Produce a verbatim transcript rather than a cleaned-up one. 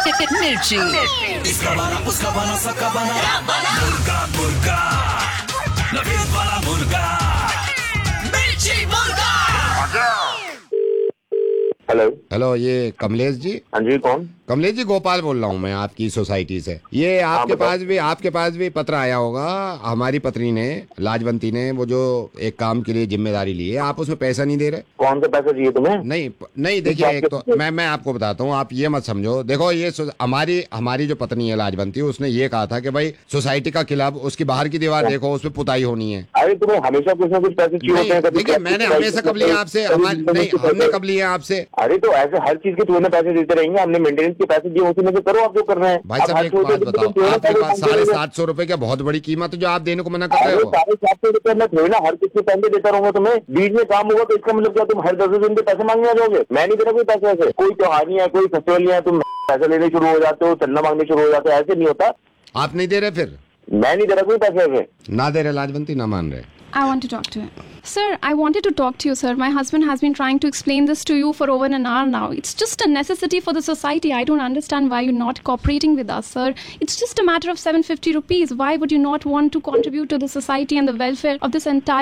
मिर्ची। इसका बना उसका बना सबका बना मुर्गा मुर्गा नवीन वाला मुर्गा मिर्ची मुर्गा। हेलो हेलो, ये कमलेश जी? हाँ जी, कौन? कमलेश जी, गोपाल बोल रहा हूँ मैं आपकी सोसाइटी से। ये आपके बताओ। पास भी आपके पास भी पत्र आया होगा। हमारी पत्नी ने, लाजवंती ने, वो जो एक काम के लिए जिम्मेदारी ली है, आप उसमें पैसा नहीं दे रहे। कौन सा पैसा चाहिए तुम्हें? नहीं नहीं, देखिए, एक तो मैं मैं आपको बताता हूँ, आप ये मत समझो। देखो, ये सो- हमारी हमारी जो पत्नी है लाजवंती, उसने ये कहा था कि भाई सोसाइटी का क्लब, उसकी बाहर की दीवार देखो, उसमें पुताई होनी है। अरे तुम्हें हमेशा कुछ ना कुछ पैसे चाहिए होते हैं। नहीं, कभी देखिए, पैसे मैंने चाहिए, हमेशा कब कभी- लिया आपसे? कभी हमारे जिंदगी नहीं, के हमने पैसे- कब लिए आपसे? अरे तो ऐसे हर चीज के तुम्हें पैसे देते रहेंगे। हमने मेंटेनेंस के पैसे दिए, उसी में से करो। आप जो कर रहे हैं भाई आप साहब, हर एक छोटे बात दिन बताओ, पे जो है ना आपके पैसे पास मांगते साढ़े रहेंगे। सात सौ रुपए क्या बहुत बड़ी कीमत है जो आप देने को मना कर रहे अरे हो? साढ़े सात सौ रुपए मैं थोड़ी ना हर किसी पैसे देता रहूंगा तुम्हें। बीच में काम होगा तो इसका मतलब क्या तुम हर दस दिन पे पैसे मांगने आ जाओगे? मैं नहीं दे रहा कोई पैसे ऐसे। कोई त्योहार नहीं है, कोई फेस्टिवल नहीं है, तुम पैसे लेने शुरू हो जाते हो, चंदा मांगने शुरू हो जाते हो। ऐसे नहीं होता। आप नहीं दे रहे? फिर मैं नहीं दे रहा कोई पैसे ऐसे। ना दे रहे लाजवंती, ना मान रहे। I want to talk to him. Sir, I wanted to talk to you, sir. My husband has been trying to explain this to you for over an hour now. It's just a necessity for the society. I don't understand why you're not cooperating with us, sir. It's just a matter of seven hundred fifty rupees. Why would you not want to contribute to the society and the welfare of this entire